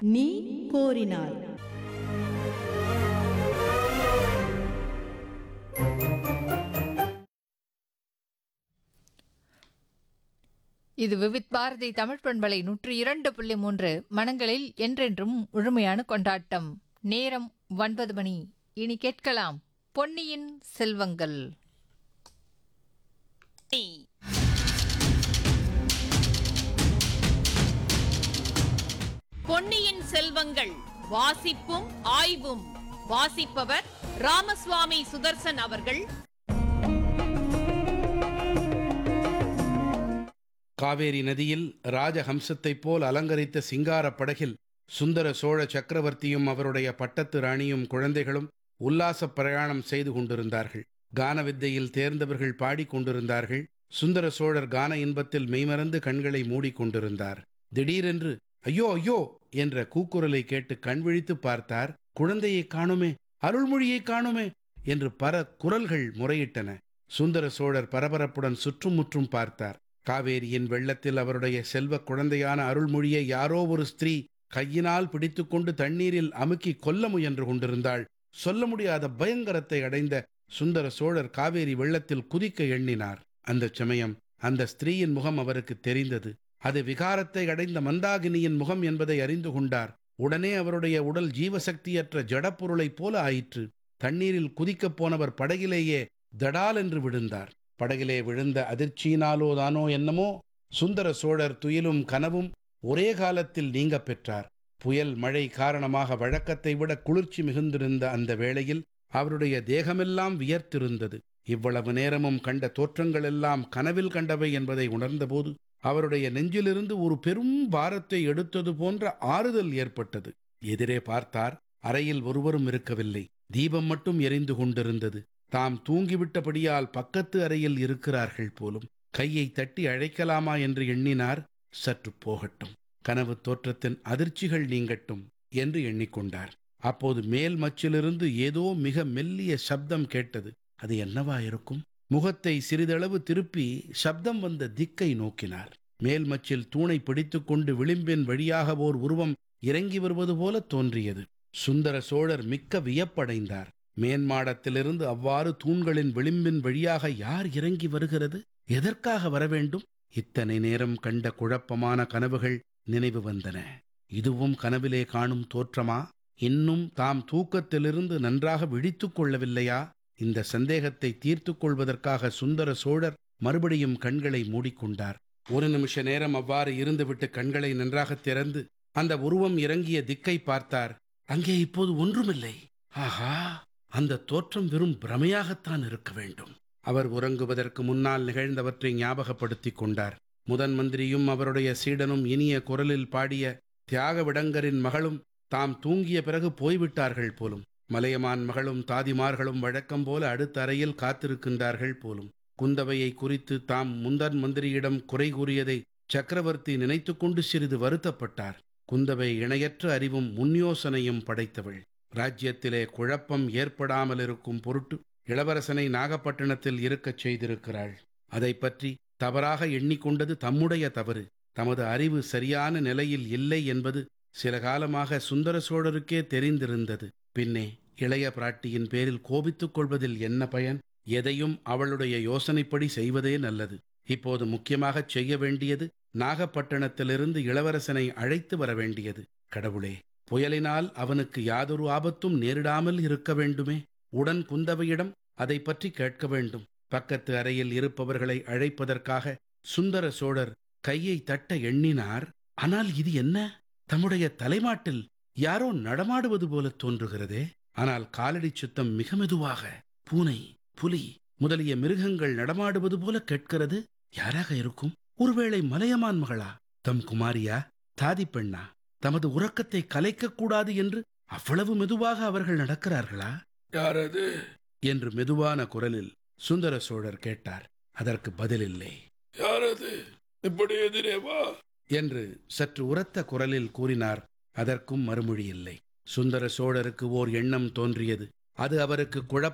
நீ கோரினாய். இது விவித் பாரதி தமிழ் பண்பலை 102.3 மனங்களில் என்றென்றும் முழுமையான கொண்டாட்டம். நேரம் 9 மணி. இனி கேட்கலாம் பொன்னியின் செல்வங்கள். பொன்னியின் செல்வங்கள் வாசிப்பும் ஆய்வும். வாசிப்பவர் ராமசுவாமி சுதர்சன் அவர்கள். காவேரி நதியில் ராஜஹம்சத்தைப் போல் அலங்கரித்த சிங்காரப் படகில் சுந்தர சோழ சக்கரவர்த்தியும் அவருடைய பட்டத்து ராணியும் குழந்தைகளும் உல்லாசப் பிரயாணம் செய்து கொண்டிருந்தார்கள். கான வித்தையில் தேர்ந்தவர்கள் பாடிக்கொண்டிருந்தார்கள். சுந்தர சோழர் கான இன்பத்தில் மெய்மறந்து கண்களை மூடிக்கொண்டிருந்தார். திடீரென்று ஐயோ ஐயோ என்ற கூக்குரலை கேட்டு கண் விழித்து பார்த்தார். குழந்தையை காணுமே, அருள்மொழியை காணுமே என்று பல குரல்கள் முறையிட்டன. சுந்தர சோழர் பரபரப்புடன் சுற்றுமுற்றும் பார்த்தார். காவேரியின் வெள்ளத்தில் அவருடைய செல்வ குழந்தையான அருள்மொழியை யாரோ ஒரு ஸ்திரீ கையினால் பிடித்துக்கொண்டு தண்ணீரில் அமுக்கி கொல்ல முயன்று கொண்டிருந்தாள். சொல்ல முடியாத பயங்கரத்தை அடைந்த சுந்தர சோழர் காவேரி வெள்ளத்தில் குதிக்க எண்ணினார். அந்த சமயம் அந்த ஸ்திரீயின் முகம் அவருக்கு தெரிந்தது. அது விகாரத்தை அடைந்த மந்தாகினியின் முகம் என்பதை அறிந்து கொண்டார். உடனே அவருடைய உடல் ஜீவசக்தியற்ற ஜடப்பொருளைப் போல ஆயிற்று. தண்ணீரில் குதிக்கப் போனவர் படகிலேயே தடால் என்று விழுந்தார். படகிலே விழுந்த அதிர்ச்சியினாலோ தானோ என்னமோ சுந்தர சோழர் துயிலும் கனவும் ஒரே காலத்தில் நீங்க பெற்றார். புயல் மழை காரணமாக வழக்கத்தை விட குளிர்ச்சி மிகுந்திருந்த அந்த வேளையில் அவருடைய தேகமெல்லாம் வியர்த்திருந்தது. இவ்வளவு நேரமும் கண்ட தோற்றங்களெல்லாம் கனவில் கண்டவை என்பதை உணர்ந்தபோது அவருடைய நெஞ்சிலிருந்து ஒரு பெரும் பாரத்தை எடுத்தது போன்ற ஆறுதல் ஏற்பட்டது. எதிரே பார்த்தார். அறையில் ஒருவரும் இருக்கவில்லை. தீபம் மட்டும் எரிந்து கொண்டிருந்தது. தாம் தூங்கிவிட்டபடியால் பக்கத்து அறையில் இருக்கிறார்கள் போலும். கையை தட்டி அழைக்கலாமா என்று எண்ணினார். சற்று போகட்டும், கனவு தோற்றத்தின் அதிர்ச்சிகள் நீங்கட்டும் என்று எண்ணிக்கொண்டார். அப்போது மேல் மச்சிலிருந்து ஏதோ மிக மெல்லிய சப்தம் கேட்டது. அது என்னவா இருக்கும்? முகத்தை சிறிதளவு திருப்பி சப்தம் வந்த திக்கை நோக்கினார். மேல் மச்சில் தூணை பிடித்துக்கொண்டு விளிம்பின் வழியாக ஓர் உருவம் இறங்கி வருவது போல தோன்றியது. சுந்தர சோழர் மிக்க வியப்படைந்தார். மேன்மாடத்திலிருந்து அவ்வாறு தூண்களின் விளிம்பின் வழியாக யார் இறங்கி வருகிறது? எதற்காக வரவேண்டும்? இத்தனை நேரம் கண்ட குழப்பமான கனவுகள் நினைவு வந்தன. இதுவும் கனவிலே காணும் தோற்றமா? இன்னும் தாம் தூக்கத்திலிருந்து நன்றாக விழித்துக் கொள்ளவில்லையா? இந்த சந்தேகத்தை தீர்த்து கொள்வதற்காக சுந்தர சோழர் மறுபடியும் கண்களை மூடிக்கொண்டார். ஒரு நிமிஷ நேரம் அவ்வாறு இருந்துவிட்டு கண்களை நன்றாக திறந்து அந்த உருவம் இறங்கிய திக்கை பார்த்தார். அங்கே இப்போது ஒன்றுமில்லை. ஆஹா, அந்த தோற்றம் வெறும் பிரமையாகத்தான் இருக்க வேண்டும். அவர் உறங்குவதற்கு முன்னால் நிகழ்ந்தவற்றை ஞாபகப்படுத்திக் கொண்டார். முதன் மந்திரியும் அவருடைய சீடனும் இனிய குரலில் பாடிய தியாகவிடங்கரின் மகளும் தாம் தூங்கிய பிறகு போய்விட்டார்கள் போலும். மலையமான் மகளும் தாதிமார்களும் வழக்கம் போல அடுத்த அறையில் காத்திருக்கின்றார்கள் போலும். குந்தவையை குறித்து தாம் முந்தன் மந்திரியிடம் குறை கூறியதை சக்கரவர்த்தி நினைத்து கொண்டு சிறிது வருத்தப்பட்டார். குந்தவை இணையற்ற அறிவும் முன்யோசனையும் படைத்தவள். ராஜ்யத்திலே குழப்பம் ஏற்படாமல் இருக்கும் பொருட்டு இளவரசனை நாகப்பட்டினத்தில் இருக்கச் செய்திருக்கிறாள். அதை பற்றி தவறாக எண்ணிக்கொண்டது தம்முடைய தவறு. தமது அறிவு சரியான நிலையில் இல்லை என்பது சில காலமாக சுந்தர சோழருக்கே தெரிந்திருந்தது. பின்னே இளைய பிராட்டியின் பேரில் கோபித்துக் கொள்வதில் என்ன பயன்? எதையும் அவளுடைய யோசனைப்படி செய்வதே நல்லது. இப்போது முக்கியமாகச் செய்ய வேண்டியது நாகப்பட்டினத்திலிருந்து இளவரசனை அழைத்து வர வேண்டியது. கடவுளே, புயலினால் அவனுக்கு யாதொரு ஆபத்தும் நேரிடாமல் இருக்க வேண்டுமே. உடன் குந்தவையிடம் அதை பற்றி கேட்க வேண்டும். பக்கத்து அறையில் இருப்பவர்களை அழைப்பதற்காக சுந்தர சோழர் கையை தட்ட எண்ணினார். ஆனால் இது என்ன? தம்முடைய தலைமாட்டில் யாரோ நடமாடுவது போல தோன்றுகிறதே. ஆனால் காலடி சுத்தம் மிக மெதுவாக பூனை, புலி முதலிய மிருகங்கள் நடமாடுவது போல கேட்கிறது. யாராக இருக்கும்? ஒருவேளை மலையமான் மகளா? தம் குமாரியா? தாதி பெண்ணா? தமது உறக்கத்தை கலைக்கக்கூடாது என்று அவ்வளவு மெதுவாக அவர்கள் நடக்கிறார்களா? யாரது என்று மெதுவான குரலில் சுந்தர சோழர் கேட்டார். அதற்கு பதிலில்லை. யாரது? இப்படி எதிரே வா என்று சற்று உரத்த குரலில் கூறினார். அதற்கும் மறுமொழி இல்லை. சுந்தர சோழருக்கு ஓர் எண்ணம் தோன்றியது. அது அவருக்கு குழப்ப